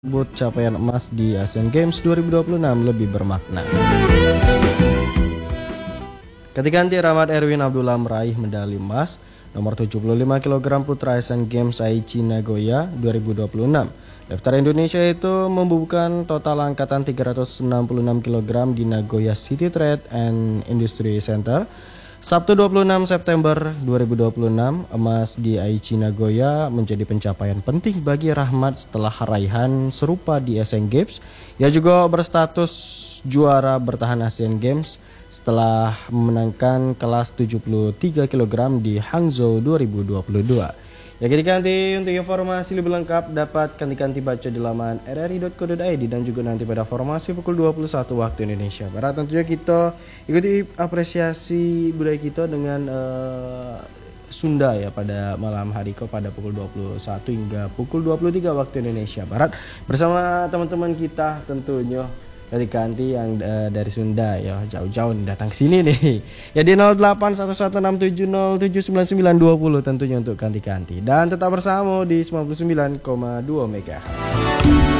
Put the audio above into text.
Sebut capaian emas di Asian Games 2026 lebih bermakna. Ketika nanti Rahmat Erwin Abdullah meraih medali emas nomor 75 kg putra Asian Games Aichi Nagoya 2026. Lifter Indonesia itu membubuhkan total angkatan 366 kg di Nagoya City Trade and Industry Center. Sabtu 26 September 2026, emas di Aichi Nagoya menjadi pencapaian penting bagi Rahmat setelah raihan serupa di Asian Games. Ia juga berstatus juara bertahan Asian Games setelah memenangkan kelas 73 kg di Hangzhou 2022. Ya, ketika nanti untuk informasi lebih lengkap dapat kanti baca di laman rri.co.id dan juga nanti pada formasi pukul 21 waktu Indonesia Barat. Tentunya kita ikuti apresiasi budaya kita dengan Sunda ya pada malam hari ke pada pukul 21 hingga pukul 23 waktu Indonesia Barat bersama teman-teman kita tentunya ketika nanti yang dari Sunda ya jauh-jauh datang sini nih ya di 081167079920 tentunya untuk kanti-kanti dan tetap bersama di 99,2 MHz.